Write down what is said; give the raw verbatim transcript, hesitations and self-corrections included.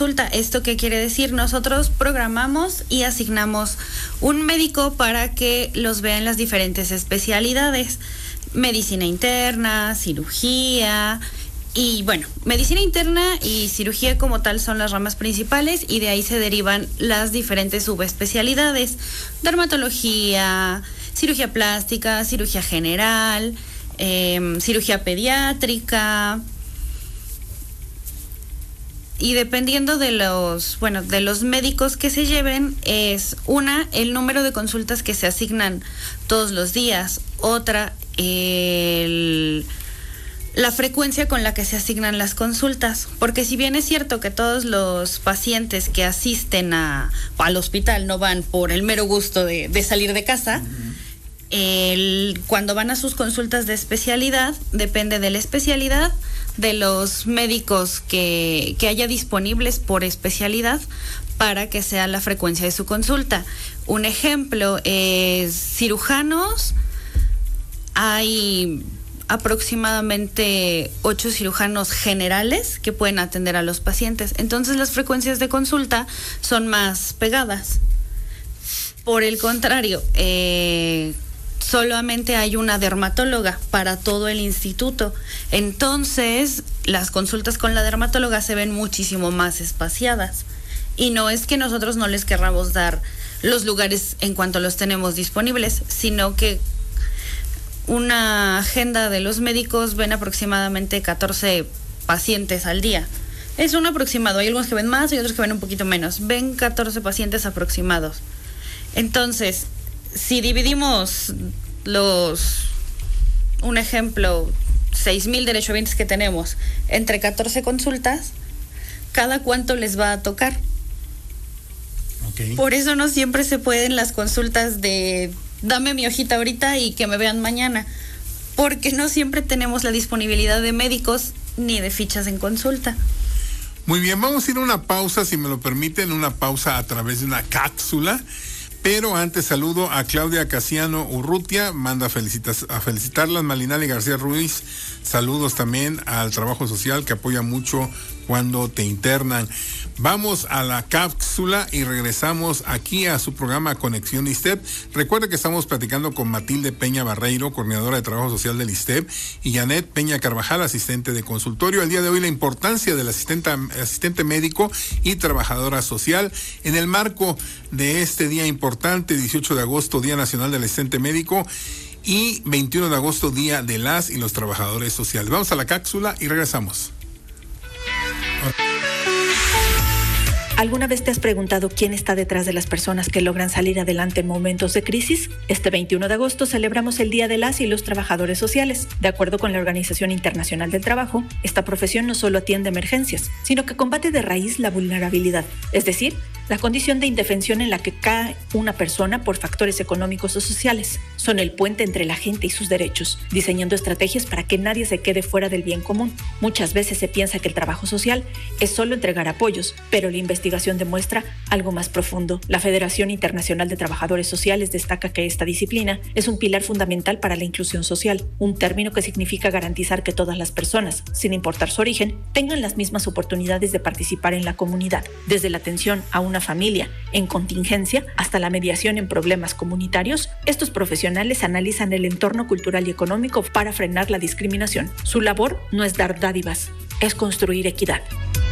consulta. ¿Esto qué quiere decir? Nosotros programamos y asignamos un médico para que los vea en las diferentes especialidades. Medicina interna, cirugía. Y bueno, medicina interna y cirugía como tal son las ramas principales y de ahí se derivan las diferentes subespecialidades. Dermatología, cirugía plástica, cirugía general, eh, cirugía pediátrica. Y dependiendo de los, bueno, de los médicos que se lleven, es una, el número de consultas que se asignan todos los días. Otra, el... la frecuencia con la que se asignan las consultas, porque si bien es cierto que todos los pacientes que asisten a, al hospital no van por el mero gusto de, de salir de casa, uh-huh. el, cuando van a sus consultas de especialidad, depende de la especialidad, de los médicos que, que haya disponibles por especialidad para que sea la frecuencia de su consulta. Un ejemplo es cirujanos, hay aproximadamente ocho cirujanos generales que pueden atender a los pacientes. Entonces las frecuencias de consulta son más pegadas. Por el contrario, eh, solamente hay una dermatóloga para todo el instituto. Entonces las consultas con la dermatóloga se ven muchísimo más espaciadas. Y no es que nosotros no les querramos dar los lugares en cuanto los tenemos disponibles, sino que una agenda de los médicos ven aproximadamente catorce pacientes al día. Es un aproximado, hay algunos que ven más y otros que ven un poquito menos. Ven catorce pacientes aproximados. Entonces, si dividimos los, un ejemplo, seis mil derechohabientes que tenemos entre catorce consultas, ¿cada cuánto les va a tocar? Okay. Por eso no siempre se pueden las consultas de dame mi hojita ahorita y que me vean mañana, porque no siempre tenemos la disponibilidad de médicos ni de fichas en consulta. Muy bien, vamos a ir a una pausa, si me lo permiten, una pausa a través de una cápsula. Pero antes saludo a Claudia Casiano Urrutia, manda felicitas, a felicitarlas, Malinali García Ruiz, saludos también al trabajo social que apoya mucho cuando te internan. Vamos a la cápsula y regresamos aquí a su programa Conexión ISSSTE P. Recuerde que estamos platicando con Matilde Peña Barreiro, coordinadora de trabajo social del ISSSTE P, y Janet Peña Carvajal, asistente de consultorio. El día de hoy la importancia del asistente, asistente médico y trabajadora social en el marco de este día importante, dieciocho de agosto, Día Nacional del Asistente Médico, y veintiuno de agosto, Día de las y los Trabajadores Sociales. Vamos a la cápsula y regresamos. ¿Alguna vez te has preguntado quién está detrás de las personas que logran salir adelante en momentos de crisis? Este veintiuno de agosto celebramos el Día de las y los Trabajadores Sociales. De acuerdo con la Organización Internacional del Trabajo, esta profesión no solo atiende emergencias, sino que combate de raíz la vulnerabilidad, es decir, la condición de indefensión en la que cae una persona por factores económicos o sociales. Son el puente entre la gente y sus derechos, diseñando estrategias para que nadie se quede fuera del bien común. Muchas veces se piensa que el trabajo social es solo entregar apoyos, pero la investigación demuestra algo más profundo. La Federación Internacional de Trabajadores Sociales destaca que esta disciplina es un pilar fundamental para la inclusión social, un término que significa garantizar que todas las personas, sin importar su origen, tengan las mismas oportunidades de participar en la comunidad, desde la atención a una familia en contingencia hasta la mediación en problemas comunitarios. Estos profesionales analizan el entorno cultural y económico para frenar la discriminación. Su labor no es dar dádivas, es construir equidad.